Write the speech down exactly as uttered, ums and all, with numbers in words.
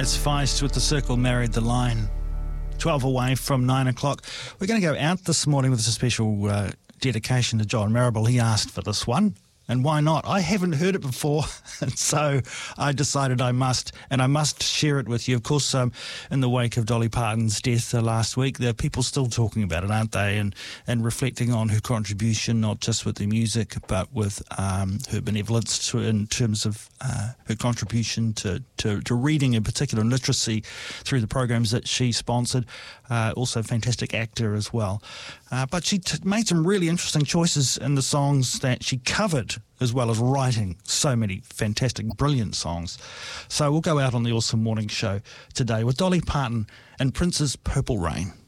It's Feist with The Circle Married the Line. twelve away from nine o'clock. We're going to go out this morning with a special uh, dedication to John Marrable. He asked for this one. And why not? I haven't heard it before, and so I decided I must, and I must share it with you. Of course, um, in the wake of Dolly Parton's death uh, last week, there are people still talking about it, aren't they? And and reflecting on her contribution, not just with the music, but with um, her benevolence to, in terms of uh, her contribution to, to, to reading in particular and literacy through the programs that she sponsored. Uh, also a fantastic actor as well. Uh, but she t- made some really interesting choices in the songs that she covered, as well as writing so many fantastic, brilliant songs. So we'll go out on the Awesome Morning Show today with Dolly Parton and Prince's Purple Rain.